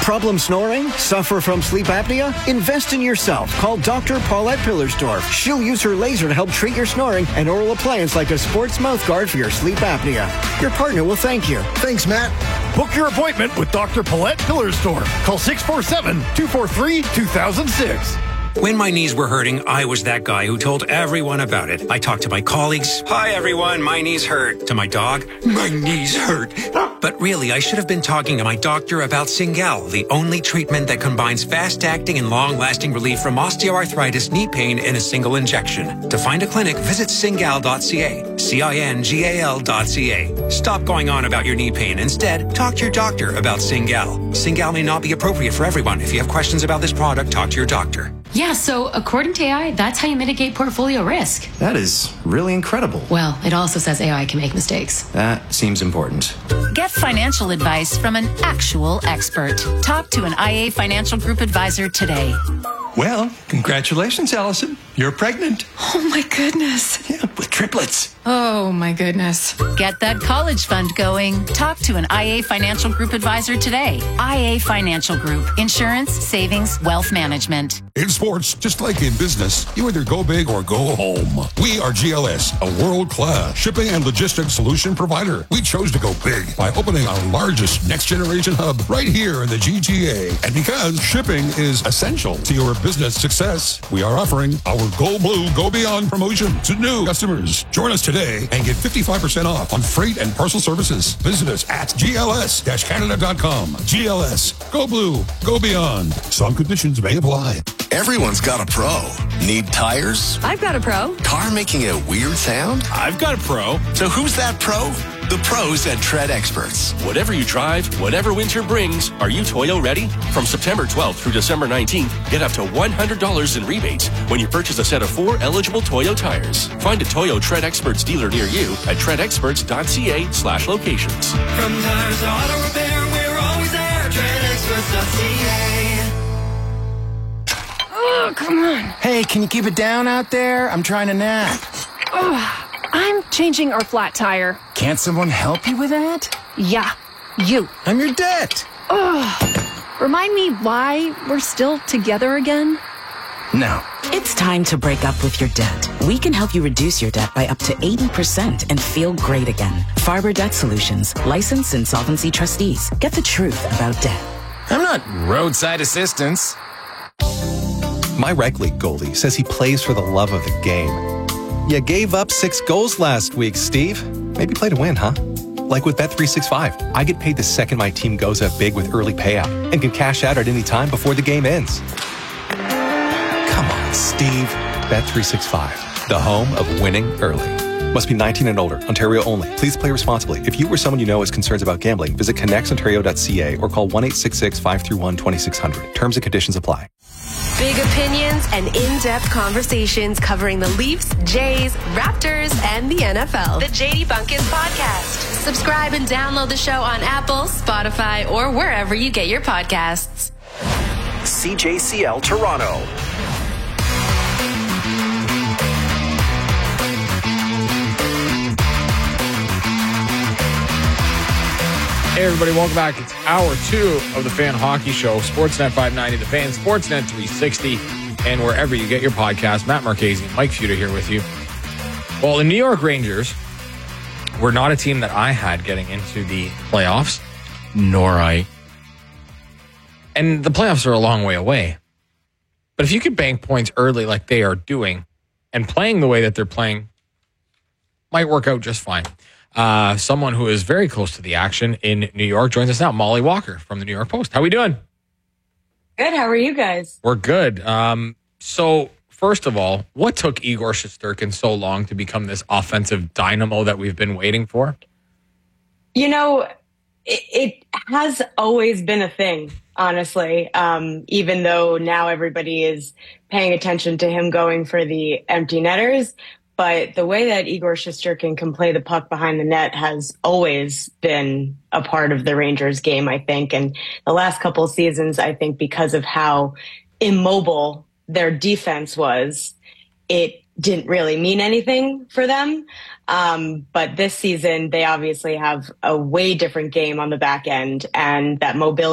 Problem snoring? Suffer from sleep apnea? Invest in yourself. Call Dr. Paulette Pillersdorf. She'll use her laser to help treat your snoring and oral appliance like a sports mouth guard for your sleep apnea. Your partner will thank you. Thanks, Matt. Book your appointment with Dr. Paulette Pillersdorf. Call 647-243-2006. When my knees were hurting, I was that guy who told everyone about it. I talked to my colleagues. Hi, everyone. My knees hurt. To my dog. My knees hurt. But really, I should have been talking to my doctor about Cingal, the only treatment that combines fast-acting and long-lasting relief from osteoarthritis knee pain in a single injection. To find a clinic, visit cingal.ca. CINGAL.ca. Stop going on about your knee pain. Instead, talk to your doctor about Cingal. Cingal may not be appropriate for everyone. If you have questions about this product, talk to your doctor. Yeah, so according to AI, that's how you mitigate portfolio risk. That is really incredible. Well, it also says AI can make mistakes. That seems important. Get financial advice from an actual expert. Talk to an IA Financial Group advisor today. Well, congratulations, Allison. You're pregnant. Oh my goodness. Yeah, with triplets. Oh my goodness. Get that college fund going. Talk to an IA Financial Group advisor today. IA Financial Group. Insurance, savings, wealth management. In sports, just like in business, you either go big or go home. We are GLS, a world-class shipping and logistics solution provider. We chose to go big by opening our largest next-generation hub right here in the GTA. And because shipping is essential to your business success, we are offering our Go Blue, Go Beyond promotion to new customers. Join us today and get 55% off on freight and parcel services. Visit us at gls-canada.com. GLS, Go Blue, Go Beyond. Some conditions may apply. Everyone's got a pro. Need tires? I've got a pro. Car making a weird sound? I've got a pro. So who's that pro? The pros at Tread Experts. Whatever you drive, whatever winter brings, are you Toyo ready? From September 12th through December 19th, get up to $100 in rebates when you purchase a set of 4 eligible Toyo tires. Find a Toyo Tread Experts dealer near you at treadexperts.ca/locations. From tires to auto repair, we're always there. treadexperts.ca. Oh, come on. Hey, can you keep it down out there? I'm trying to nap. Oh, I'm changing our flat tire. Can't someone help you with that? Yeah, you. I'm your debt. Oh, remind me why we're still together again? No. It's time to break up with your debt. We can help you reduce your debt by up to 80% and feel great again. Farber Debt Solutions, licensed insolvency trustees. Get the truth about debt. I'm not roadside assistance. My rec league goalie says he plays for the love of the game. You gave up 6 goals last week, Steve. Maybe play to win, huh? Like with Bet365, I get paid the second my team goes up big with early payout and can cash out at any time before the game ends. Come on, Steve. Bet365, the home of winning early. Must be 19 and older. Ontario only. Please play responsibly. If you or someone you know has concerns about gambling, visit connectsontario.ca or call 1-866-531-2600. Terms and conditions apply. Big opinions and in-depth conversations covering the Leafs, Jays, Raptors, and the NFL. The JD Bunkis Podcast. Subscribe and download the show on Apple, Spotify, or wherever you get your podcasts. CJCL Toronto. Hey everybody, welcome back. It's hour 2 of the Fan Hockey Show. Sportsnet 590, The Fan, Sportsnet 360, and wherever you get your podcast. Matt Marchese, Mike Futa here with you. Well, the New York Rangers were not a team that I had getting into the playoffs, nor I. And the playoffs are a long way away. But if you could bank points early like they are doing, and playing the way that they're playing, might work out just fine. Someone who is very close to the action in New York joins us now, Molly Walker from the New York Post. How we doing? Good. How are you guys? We're good. So first of all, what took Igor Shesterkin so long to become this offensive dynamo that we've been waiting for? You know, it has always been a thing, honestly, even though now everybody is paying attention to him going for the empty netters. But the way that Igor Shesterkin can play the puck behind the net has always been a part of the Rangers game, I think. And the last couple of seasons, I think because of how immobile their defense was, it didn't really mean anything for them. But this season, they obviously have a way different game on the back end, and that mobility